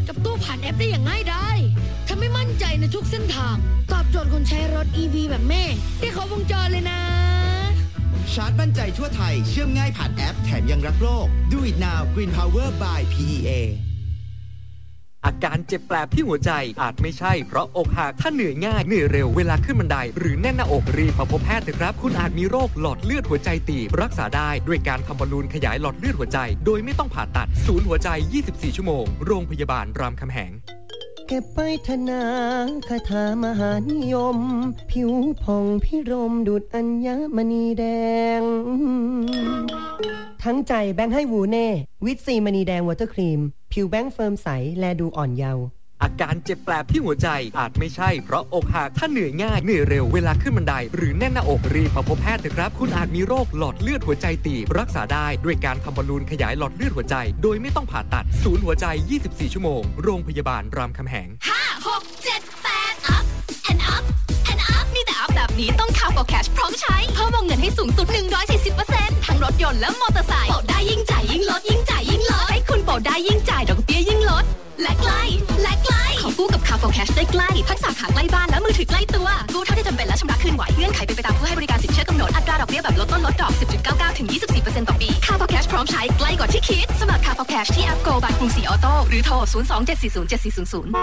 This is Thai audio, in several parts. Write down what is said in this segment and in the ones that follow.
กับตู้ผ่านแอปได้อย่างง่ายดายทำให้มั่นใจในทุกเส้นทางตอบโจทย์คนใช้รถ EV แบบแม่ได้ครบวงจรเลยนะชาร์จมั่นใจทั่วไทยเชื่อมง่ายผ่านแอปแถมยังรักโลก Do it now Green Power by PEA อาการเจ็บแปลบที่หัวใจอาจไม่ใช่เพราะอกหักถ้าเหนื่อยง่ายเหนื่อยเร็วเวลาขึ้นบันไดหรือแน่นหน้าอกรีบมาพบแพทย์เถอะครับคุณอาจมีโรคหลอดเลือดหัวใจตีบรักษาได้ด้วยการทำบอลลูนขยายหลอดเลือดหัวใจโดยไม่ต้องผ่าตัดศูนย์หัวใจ24ชั่วโมงโรงพยาบาลรามคำแหงเก็บไปธนาคาถามหานิยมผิวผ่องพิรมดุจอัญมณีแดงทั้งใจแบงค์ให้วูเน่วิตซีมณีแดงวอเตอร์ครีมผิวแบงค์เฟิร์มใสแลดูอ่อนเยาว์อาการเจ็บแปลบที่หัวใจอาจไม่ใช่เพราะอกหักถ้าเหนื่อยง่ายเหนื่อยเร็วเวลาขึ้นบันไดหรือแน่นหน้าอกรีบมาพบแพทย์เถอะครับคุณอาจมีโรคหลอดเลือดหัวใจตีบรักษาได้ด้วยการทำบอลลูนขยายหลอดเลือดหัวใจโดยไม่ต้องผ่าตัดศูนย์หัวใจ24ชั่วโมงโรงพยาบาลรามคำแหง 5 6 7 8 up and up and up มีแต่อัพแบบนี้ต้องข่าวกับแคชพร้อมใช้เพิ่มวงเงินให้สูงสุด 140% ทั้งรถยนต์และมอเตอร์ไซค์โปรได้ยิ่งจ่ายยิ่งลดยิ่งจ่ายยิ่งลดให้คุณโปรได้ยิ่งจ่ายดอกเบี้ยยิ่งลดและใกล้ขอกู้กับข่าวกับแคชได้ใกล้ทั้งสาขาใกล้บ้านและมือถือใกล้ตัวกู้เท่าที่จำเป็นและชำระคืนไหวเงื่อนไขเป็นไปตามผู้ให้บริการสินเชื่อกำหนดอัตราดอกเบี้ยแบบลดต้นลดดอก 10.99 ถึง 24% ต่อปีข่าวกับแคชพร้อมใช้ใกล้กว่าที่คิดสมัครข่าวกับแคชที่แอป Go บายกรุงศรีออโต้หรือโทร 027407400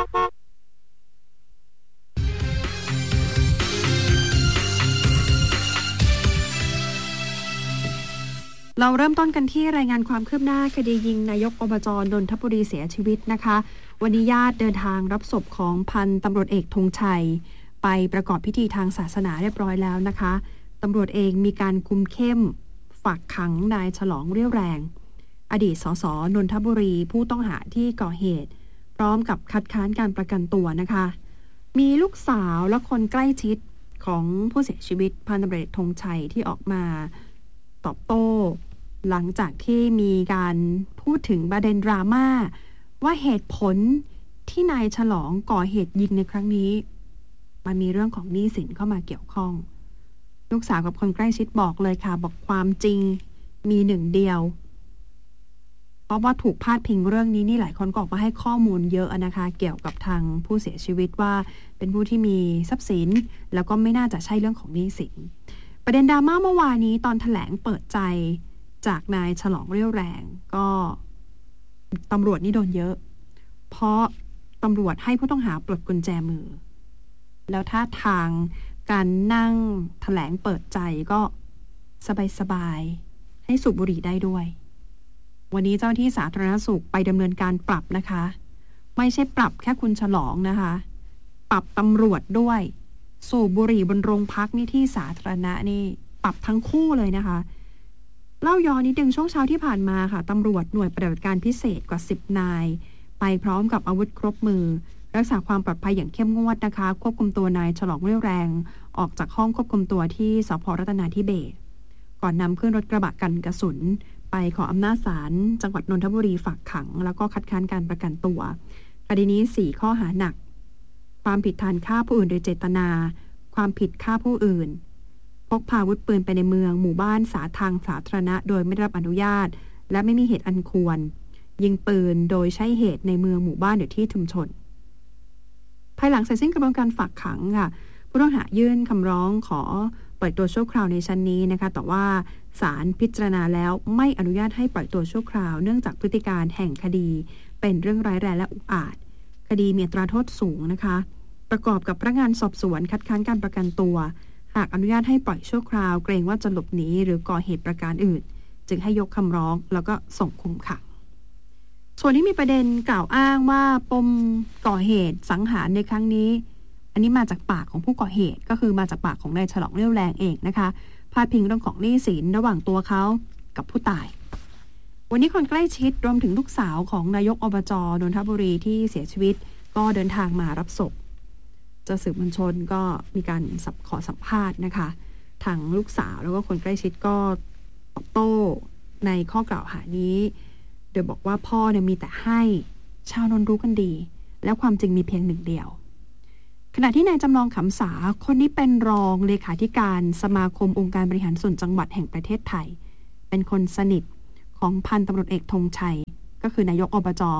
เราเริ่มต้นกันที่รายงานความคืบหน้าคดียิงนายกอบจ.นนทบุรีเสียชีวิตนะคะวันนี้ญาติเดินทางรับศพของพันตำรวจเอกธงชัยไปประกอบพิธีทางศาสนาเรียบร้อยแล้วนะคะตำรวจเองมีการคุมเข้มฝากขังนายฉลองเรี่ยวแรงอดีตสสนนทบุรีผู้ต้องหาที่ก่อเหตุพร้อมกับคัดค้านการประกันตัวนะคะมีลูกสาวและคนใกล้ชิดของผู้เสียชีวิตพันตำรวจเอกธงชัยที่ออกมาตอบโต้หลังจากที่มีการพูดถึงประเด็นดราม่าว่าเหตุผลที่นายฉลองก่อเหตุยิงในครั้งนี้มันมีเรื่องของหนี้สินเข้ามาเกี่ยวข้องลูกสาวกับคนใกล้ชิดบอกเลยค่ะบอกความจริงมีหนึ่งเดียวเพราะว่าถูกพาดพิงเรื่องนี้นี่หลายคนก็ออกมาให้ข้อมูลเยอะนะคะเกี่ยวกับทางผู้เสียชีวิตว่าเป็นผู้ที่มีทรัพย์สินแล้วก็ไม่น่าจะใช่เรื่องของหนี้สินประเด็นดราม่าเมื่อวานนี้ตอนแถลงเปิดใจจากนายฉลองเรี่ยวแรงก็ตำรวจนี่โดนเยอะเพราะตำรวจให้ผู้ต้องหาปลดกุญแจมือแล้วท่าทางการนั่งแถลงเปิดใจก็สบายๆให้สูบบุหรี่ได้ด้วยวันนี้เจ้าที่สาธารณสุขไปดำเนินการปรับนะคะไม่ใช่ปรับแค่คุณฉลองนะคะปรับตำรวจด้วยสูบบุหรี่บนโรงพักนี่ที่สาธารณะนี่ปรับทั้งคู่เลยนะคะเล่าย้อนนิดนึงช่วงเช้าที่ผ่านมาค่ะตำรวจหน่วยปฏิบัติการพิเศษกว่า10นายไปพร้อมกับอาวุธครบมือรักษาความปลอดภัยอย่างเข้มงวดนะคะควบคุมตัวนายฉลองเรี่ยวแรงออกจากห้องควบคุมตัวที่สภ.รัตนาธิเบศรก่อนนำขึ้นรถกระบะกันกระสุนไปขออำนาจศาลจังหวัดนนทบุรีฝากขังแล้วก็คัดค้านการประกันตัวคดีนี้4ข้อหาหนักความผิดฐานฆ่าผู้อื่นโดยเจตนาความผิดฆ่าผู้อื่นพกพาอาวุธปืนไปในเมืองหมู่บ้านทางสาธารณะโดยไม่ได้รับอนุญาตและไม่มีเหตุอันควรยิงปืนโดยใช้เหตุในเมืองหมู่บ้านหรือที่ชุมชนภายหลังเสร็จสิ้นกระบวนการฝากขังค่ะผู้ต้องหายื่นคำร้องขอปล่อยตัวชั่วคราวในชั้นนี้นะคะแต่ว่าศาลพิจารณาแล้วไม่อนุญาตให้ปล่อยตัวชั่วคราวเนื่องจากพฤติการแห่งคดีเป็นเรื่องร้ายแรงและอุกอาจคดีมีอัตราโทษสูงนะคะประกอบกับพนักงานสอบสวนคัดค้านการประกันตัวหากอนุญาตให้ปล่อยชั่วคราวเกรงว่าจะหลบหนีหรือก่อเหตุประการอื่นจึงให้ยกคำร้องแล้วก็ส่งคุมขังส่วนที่มีประเด็นกล่าวอ้างว่าปมก่อเหตุสังหารในครั้งนี้อันนี้มาจากปากของผู้ก่อเหตุก็คือมาจากปากของนายฉลองเรี่ยวแรงเองนะคะพาดพิงเรื่องของหนี้สินระหว่างตัวเขากับผู้ตายวันนี้คนใกล้ชิดรวมถึงลูกสาวของนายกอบจ.นนทบุรีที่เสียชีวิตก็เดินทางมารับศพเจ้าสื่อมวลชนก็มีการขอสัมภาษณ์นะคะทางลูกสาวแล้วก็คนใกล้ชิดก็ตอบโต้ในข้อกล่าวหานี้โดยบอกว่าพ่อเนี่ยมีแต่ให้ชาวนนท์รู้กันดีและความจริงมีเพียงหนึ่งเดียวขณะที่นายจำลองขำสาคนนี้เป็นรองเลขาธิการสมาคมองค์การบริหารส่วนจังหวัดแห่งประเทศไทยเป็นคนสนิทของพันตำรวจเอกธงชัยก็คือนายกอบจ.น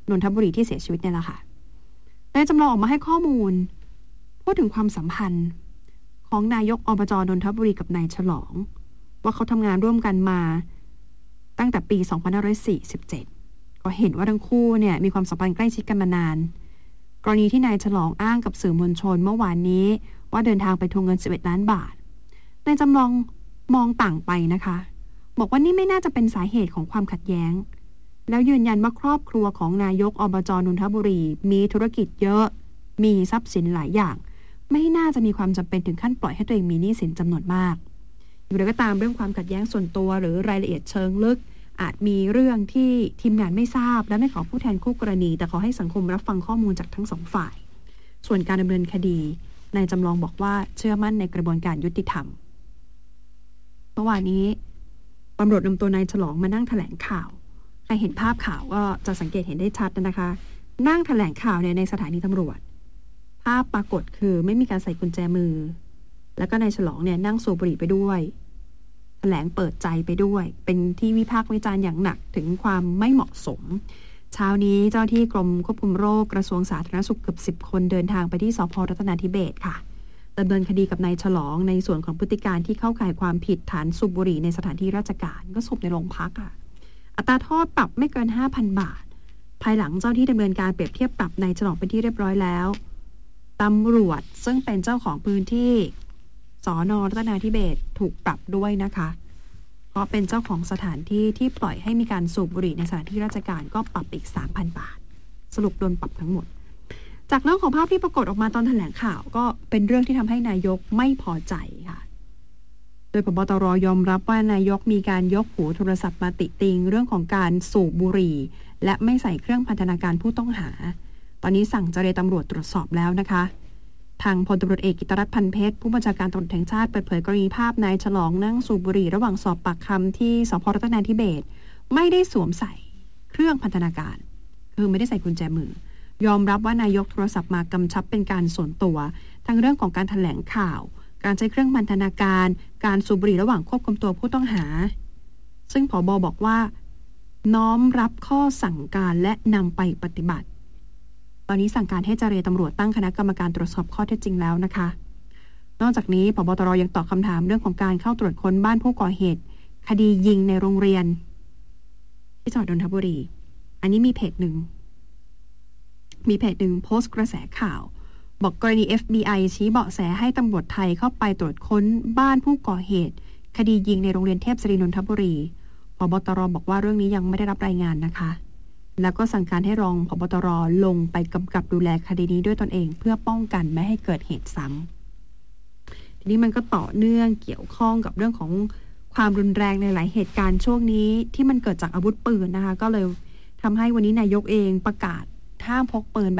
นนทบุรีที่เสียชีวิตเนี่ยแหละค่ะนายจำลองออกมาให้ข้อมูลพูดถึงความสัมพันธ์ของนายกอบจ.นนทบุรีกับนายฉลองว่าเขาทำงานร่วมกันมาตั้งแต่ปี 2547 ก็เห็นว่าทั้งคู่เนี่ยมีความสัมพันธ์ใกล้ชิดกันมานานกรณีที่นายฉลองอ้างกับสื่อมวลชนเมื่อวานนี้ว่าเดินทางไปทวงเงิน11 ล้านบาทนายจำลองมองต่างไปนะคะบอกว่านี่ไม่น่าจะเป็นสาเหตุของความขัดแย้งแล้วยืนยันว่าครอบครัวของนายกอบจ.นนทบุรีมีธุรกิจเยอะมีทรัพย์สินหลายอย่างไม่น่าจะมีความจำเป็นถึงขั้นปล่อยให้ตัวเองมีหนี้สินจำนวนมากอยู่แล้วก็ตามเรื่องความขัดแย้งส่วนตัวหรือรายละเอียดเชิงลึกอาจมีเรื่องที่ทีมงานไม่ทราบและไม่ขอผู้แทนคู่กรณีแต่ขอให้สังคมรับฟังข้อมูลจากทั้งสองฝ่ายส่วนการดำเนินคดีนายจำลองบอกว่าเชื่อมั่นในกระบวนการยุติธรรมเมื่อวานนี้ตำรวจนำตัวนายฉลองมานั่งแถลงข่าวใครเห็นภาพข่าวก็จะสังเกตเห็นได้ชัดนะคะนั่งแถลงข่าวในสถานีตำรวจภาพปรากฏคือไม่มีการใส่กุญแจมือแล้วก็นายฉลองเนี่ยนั่งสูบบุหรี่ไปด้วยแถลงเปิดใจไปด้วยเป็นที่วิพากษ์วิจารณ์อย่างหนักถึงความไม่เหมาะสมเช้านี้เจ้าที่กรมควบคุมโรคกระทรวงสาธารณสุขเกือบ10 คนเดินทางไปที่สภ.รัตนาธิเบศรค่ะดำเนินคดีกับนายฉลองในส่วนของพฤติการที่เข้าข่ายความผิดฐานสูบบุหรี่ในสถานที่ราชการก็สูบในโรงพักค่ะอัตราโทษปรับไม่เกิน 5,000 บาทภายหลังเจ้าที่ดำเนินการเปรียบเทียบปรับนายฉลองเป็นที่เรียบร้อยแล้วตำรวจซึ่งเป็นเจ้าของพื้นที่สน.รัตนาธิเบศรถูกปรับด้วยนะคะเพราะเป็นเจ้าของสถานที่ที่ปล่อยให้มีการสูบบุหรี่ในสถานที่ราชการก็ปรับอีก 3,000 บาทสรุปโดนปรับทั้งหมดจากเรื่องของภาพที่ปรากฏออกมาตอนแถลงข่าวก็เป็นเรื่องที่ทำให้นายกไม่พอใจค่ะโดยผบ.ตร.ยอมรับว่านายกมีการยกหูโทรศัพท์มาติติงเรื่องของการสูบบุหรี่และไม่ใส่เครื่องพันธนาการผู้ต้องหาตอนนี้สั่งเจรตำรวจตรวจสอบแล้วนะคะทางพลตำรวจเอกกิตติรัตน์พันเพชรผู้บัญชาการตำรวจแห่งชาติเปิดเผยกรณีภาพนายฉลองนั่งสูบบุหรี่ระหว่างสอบปากคำที่สภ.รัตนาธิเบศรไม่ได้สวมใส่เครื่องพันธนาการคือไม่ได้ใส่กุญแจมือยอมรับว่านายกโทรศัพท์มากำชับเป็นการส่วนตัวทั้งเรื่องของการแถลงข่าวการใช้เครื่องพันธนาการการสูบบุหรี่ระหว่างควบคุมตัวผู้ต้องหาซึ่งผบ.บอกว่าน้อมรับข้อสั่งการและนำไปปฏิบัติตอนนี้สั่งการให้เจรตำรวจตั้งคณะกรรมการตรวจสอบข้อเท็จจริงแล้วนะคะนอกจากนี้ผบ.ตร.ยังตอบคำถามเรื่องของการเข้าตรวจค้นบ้านผู้ก่อเหตุคดียิงในโรงเรียนที่จังหวัดนนทบุรีอันนี้มีเพจหนึ่งโพสต์กระแสข่าวบอกกรณี FBI ชี้เบาะแสให้ตำรวจไทยเข้าไปตรวจค้นบ้านผู้ก่อเหตุคดียิงในโรงเรียนเทพศิรินนทบุรีผบ.ตร.บอกว่าเรื่องนี้ยังไม่ได้รับรายงานนะคะแล้วก็สั่งการให้รองผบ.ตร.ลงไปกำกับดูแลคดีนี้ด้วยตนเองเพื่อป้องกันไม่ให้เกิดเหตุซ้ำทีนี้มันก็ต่อเนื่องเกี่ยวข้องกับเรื่องของความรุนแรงในหลายเหตุการณ์ช่วงนี้ที่มันเกิดจากอาวุธปืนนะคะก็เลยทำให้วันนี้นายกเองประกาศห้ามพกปืนแบบ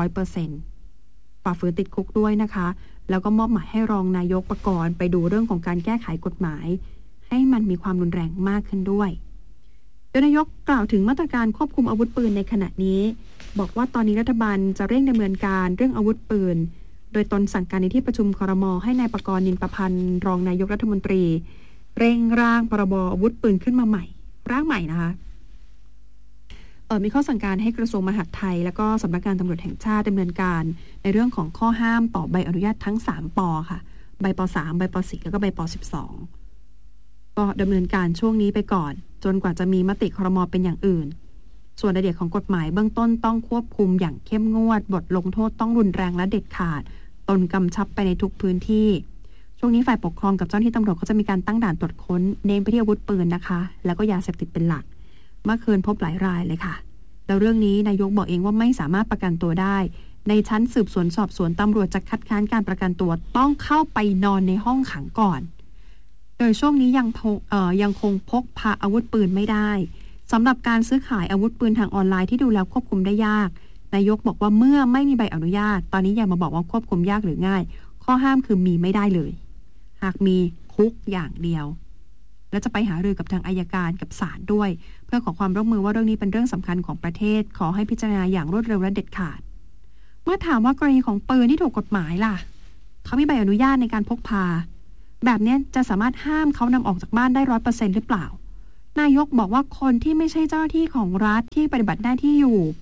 100% ฝ่าฝืนติดคุกด้วยนะคะแล้วก็มอบหมายให้รองนายกประกรณ์ไปดูเรื่องของการแก้ไขกฎหมายให้มันมีความรุนแรงมากขึ้นด้วยโดยนายกกล่าวถึงมาตรการควบคุมอาวุธปืนในขณะนี้บอกว่าตอนนี้รัฐบาลจะเร่งดำเนินการเรื่องอาวุธปืนโดยตนสั่งการในที่ประชุมครม.ให้นายประกรณ์ นินประพันธ์รองนายกรัฐมนตรีเร่งร่างพรบอาวุธปืนขึ้นมาใหม่ร่างใหม่นะคะมีข้อสั่งการให้กระทรวงมหาดไทยแล้วก็สำนักงานตำรวจแห่งชาติดำเนินการในเรื่องของข้อห้ามต่อใบอนุญาตทั้ง3 ป.ค่ะใบป.3 ใบป.4 แล้วก็ใบป.12 ก็ดำเนินการช่วงนี้ไปก่อนจนกว่าจะมีมติครม.เป็นอย่างอื่นส่วนรายละเอียดของกฎหมายเบื้องต้นต้องควบคุมอย่างเข้มงวดบทลงโทษต้องรุนแรงและเด็ดขาดตนกำชับไปในทุกพื้นที่ช่วงนี้ฝ่ายปกครองกับเจ้าหน้าที่ตำรวจเขาจะมีการตั้งด่านตรวจค้นเน้นไปที่อาวุธปืนนะคะแล้วก็ยาเสพติดเป็นหลักเมื่อคืนพบหลายรายเลยค่ะแล้วเรื่องนี้นายกบอกเองว่าไม่สามารถประกันตัวได้ในชั้นสืบสวนสอบสวนตำรวจจะคัดค้านการประกันตัวต้องเข้าไปนอนในห้องขังก่อนโดยช่วงนี้ยังคงพกพาอาวุธปืนไม่ได้สำหรับการซื้อขายอาวุธปืนทางออนไลน์ที่ดูแล้วควบคุมได้ยากนายกบอกว่าเมื่อไม่มีใบอนุญาตตอนนี้อย่ามาบอกว่าควบคุมยากหรือง่ายข้อห้ามคือมีไม่ได้เลยหากมีคุกอย่างเดียวและจะไปหารือกับทางอัยการกับศาลด้วยเพื่อขอความร่วมมือว่าเรื่องนี้เป็นเรื่องสำคัญของประเทศขอให้พิจารณาอย่างรวดเร็วและเด็ดขาดเมื่อถามว่ากรณีของปืนที่ถูกกฎหมายล่ะเขามีใบอนุญาตในการพกพาแบบนี้จะสามารถห้ามเขานำออกจากบ้านได้ 100% หรือเปล่านายกบอกว่าคนที่ไม่ใช่เจ้าหน้าที่ของรัฐที่ปฏิบัติหน้าที่อยู่ห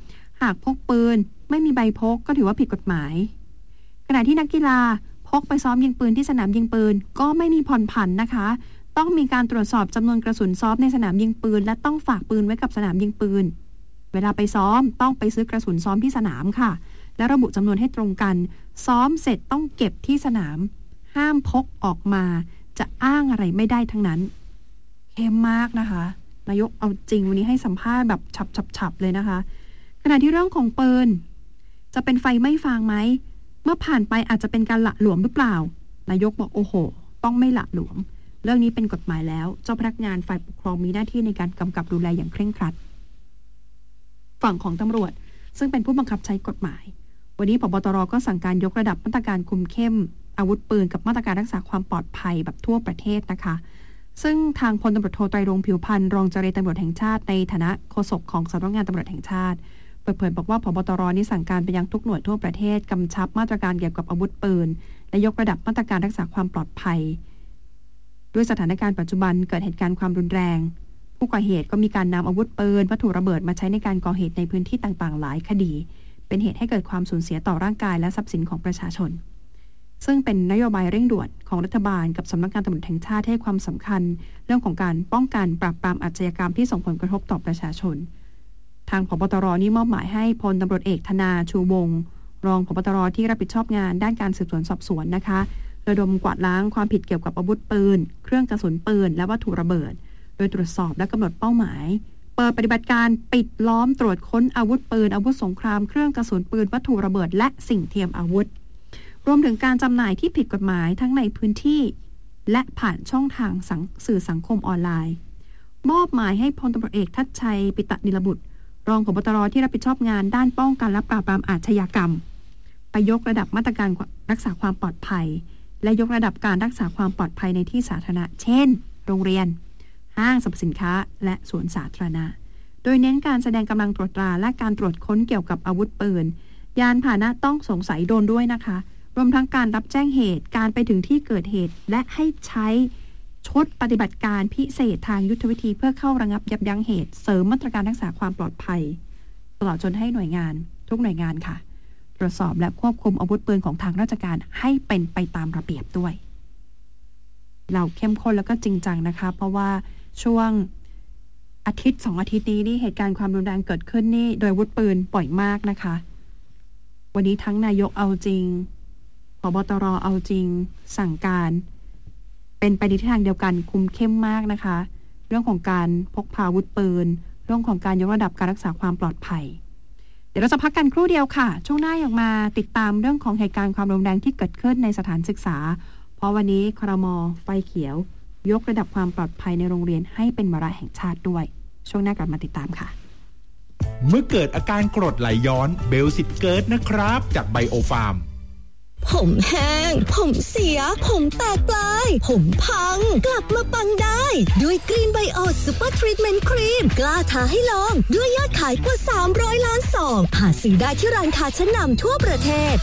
หากพกปืนไม่มีใบพกก็ถือว่าผิดกฎหมายขณะที่นักกีฬาพกไปซ้อมยิงปืนที่สนามยิงปืนก็ไม่มีผ่อนผันนะคะต้องมีการตรวจสอบจำนวนกระสุนซ้อมในสนามยิงปืนและต้องฝากปืนไว้กับสนามยิงปืนเวลาไปซ้อมต้องไปซื้อกระสุนซ้อมที่สนามค่ะและระบุจำนวนให้ตรงกันซ้อมเสร็จต้องเก็บที่สนามห้ามพกออกมาจะอ้างอะไรไม่ได้ทั้งนั้นเข้มมากนะคะนายกเอาจริงวันนี้ให้สัมภาษณ์แบบฉับเลยนะคะขณะที่เรื่องของปืนจะเป็นไฟไม่ฟางไหมเมื่อผ่านไปอาจจะเป็นการหละหลวมหรือเปล่านายกบอกโอ้โหต้องไม่หละหลวมเรื่องนี้เป็นกฎหมายแล้วเจ้าพนักงานฝ่ายปกครองมีหน้าที่ในการกำกับดูแลอย่างเคร่งครัดฝั่งของตำรวจซึ่งเป็นผู้บังคับใช้กฎหมายวันนี้ผบ.ตร.ก็สั่งการยกระดับมาตรการคุมเข้มอาวุธปืนกับมาตรการรักษาความปลอดภัยแบบทั่วประเทศนะคะซึ่งทางพลตำรวจโทไตรรงค์ผิวพรรณรองเจรตำรวจแห่งชาติในฐานะโฆษกของสำนักงานตำรวจแห่งชาติเปิดเผยบอกว่าผบ.ตร.นี้สั่งการไปยังทุกหน่วยทั่วประเทศกำชับมาตรการเกี่ยวกับอาวุธปืนและยกระดับมาตรการรักษาความปลอดภัยด้วยสถานการณ์ปัจจุบันเกิดเหตุการณ์ความรุนแรงผู้ก่อเหตุก็มีการนำอาวุธปืนวัตถุระเบิดมาใช้ในการก่อเหตุในพื้นที่ต่างๆหลายคดีเป็นเหตุให้เกิดความสูญเสียต่อร่างกายและทรัพย์สินของประชาชนซึ่งเป็นนโยบายเร่งด่วนของรัฐบาลกับสำนักงานตำรวจแห่งชาติให้ความสำคัญเรื่องของการป้องกันปราบปรามอาชญากรรมที่ส่งผลกระทบต่อประชาชนทางผบ.ตร.นี้มอบหมายให้พลตำรวจเอกธนาชูวงศ์รองผบ.ตร.ที่รับผิดชอบงานด้านการสืบสวนสอบสวนนะคะระดมกวาดล้างความผิดเกี่ยวกับอาวุธปืนเครื่องกระสุนปืนและวัตถุระเบิดโดยตรวจสอบและกำหนดเป้าหมายเปิดปฏิบัติการปิดล้อมตรวจค้นอาวุธปืนอาวุธสงครามเครื่องกระสุนปืนวัตถุระเบิดและสิ่งเทียมอาวุธรวมถึงการจำหน่ายที่ผิดกฎหมายทั้งในพื้นที่และผ่านช่องทางสื่อสังคมออนไลน์มอบหมายให้พลตำรวจเอกทัชชัยปิตะนิลบุตรรองผบ.ตร.ที่รับผิดชอบงานด้านป้องกันและปราบปรามอาชญากรรมไปยกระดับมาตรการรักษาความปลอดภัยและยกระดับการรักษาความปลอดภัยในที่สาธารณะเช่นโรงเรียนห้างสรรพสินค้าและสวนสาธารณะโดยเน้นการแสดงกำลังตรวจตราและการตรวจค้นเกี่ยวกับอาวุธปืนยานพาหนะต้องสงสัยโดนด้วยนะคะรวมทั้งการรับแจ้งเหตุการไปถึงที่เกิดเหตุและให้ใช้ชุดปฏิบัติการพิเศษทางยุทธวิธีเพื่อเข้าระงับยับยั้งเหตุเสริมมาตรการรักษาความปลอดภัยตลอดจนให้หน่วยงานทุกหน่วยงานค่ะตรวจสอบและควบคุมอาวุธปืนของทางราชการให้เป็นไปตามระเบียบด้วยเราเข้มข้นแล้วก็จริงจังนะคะเพราะว่าช่วงอาทิตย์2อาทิตย์นี้นี่เหตุการณ์ความรุนแรงเกิดขึ้นนี่โดยอาวุธปืนบ่อยมากนะคะวันนี้ทั้งนายกเอาจริงผบ.ตร.เอาจริงสั่งการเป็นไปในทิศทางเดียวกันคุมเข้มมากนะคะเรื่องของการพกพาอาวุธปืนเรื่องของการยกระดับการรักษาความปลอดภัยเดี๋ยวเราจะพักกันครู่เดียวค่ะช่วงหน้าอยากมาติดตามเรื่องของเหตุการณ์ความรุนแรงที่เกิดขึ้นในสถานศึกษาเพราะวันนี้ครม.ไฟเขียวยกระดับความปลอดภัยในโรงเรียนให้เป็นวาระแห่งชาติด้วยช่วงหน้ากลับมาติดตามค่ะเมื่อเกิดอาการกรดไหลย้อนเบลสิทธิ์เกิดนะครับจากไบโอฟาร์มผมแห้งผมเสียผมแตกปลายผมพังกลับมาปังได้ด้วยกรีนไบโอซูเปอร์ทรีทเมนต์ครีมกล้าท้าให้ลองด้วยยอดขายกว่า300 ล้านซองหาซื้อได้ที่ร้านค้าชั้นนำทั่วประเทศ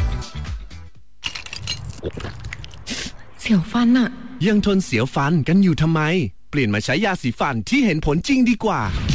เสียวฟันอะยังทนเสียวฟันกันอยู่ทำไมเปลี่ยนมาใช้ยาสีฟันที่เห็นผลจริงดีกว่า